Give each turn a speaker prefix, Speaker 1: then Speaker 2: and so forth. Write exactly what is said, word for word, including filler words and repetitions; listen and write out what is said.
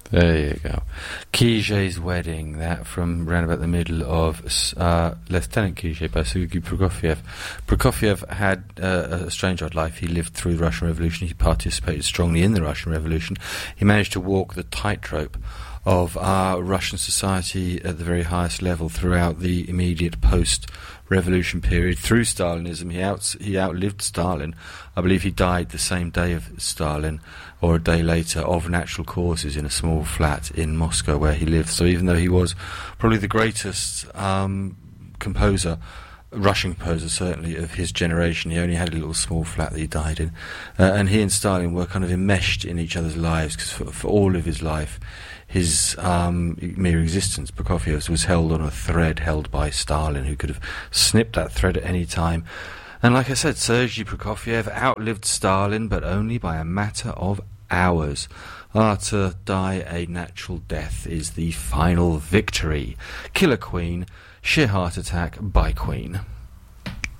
Speaker 1: There you go. Kije's Wedding, that from round about the middle of uh, Lieutenant Kije by Sergei Prokofiev. Prokofiev had uh, a strange odd life. He lived through the Russian Revolution. He participated strongly in the Russian Revolution. He managed to walk the tightrope of our Russian society at the very highest level throughout the immediate post-revolution period. Through Stalinism, he out he outlived Stalin. I believe he died the same day of Stalin, or a day later, of natural causes in a small flat in Moscow where he lived. So even though he was probably the greatest um, composer, Russian composer certainly, of his generation, he only had a little small flat that he died in. Uh, and he and Stalin were kind of enmeshed in each other's lives, because for, for all of his life, his um, mere existence, Prokofiev's, was held on a thread held by Stalin, who could have snipped that thread at any time. And like I said, Sergei Prokofiev outlived Stalin, but only by a matter of hours. Ah, to die a natural death is the final victory. Killer Queen, Sheer Heart Attack by Queen.